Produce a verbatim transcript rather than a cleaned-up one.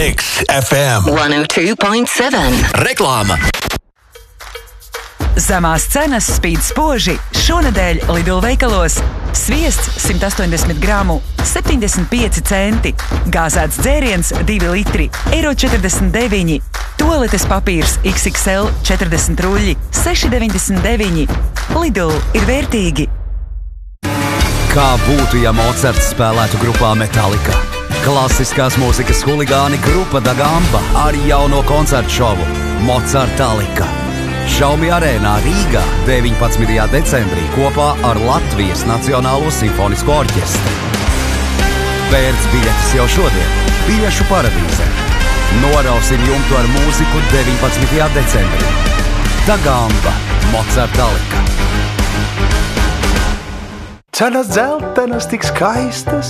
Mix F M one oh two point seven. Reklāma. Zemās cenas spīd spoži. Šonedēļ Lidl veikalos sviests simt astoņdesmit gramu septiņdesmit pieci centi, gāzēts dzēriens divi litri eiro četrdesmit deviņi, tualetes papīrs X X L četrdesmit ruļļi seši deviņdesmit deviņi. Lidl ir vērtīgi. Kā būtu, ja Mocarts spēlētu grupā Metallica? Klasiskās mūzikas huligāni grupa Da Gamba ar jauno koncertu šovu Mocartalika. Šaumi arēnā Rīgā deviņpadsmitajā decembrī kopā ar Latvijas Nacionālo simfonisko orķestri. Pērc biļetes jau šodien Biļešu paradīzē. Norausim jumtu ar mūziku deviņpadsmitajā decembrī. Da Gamba, Mocartalika. Cenas dzeltenas tik skaistas,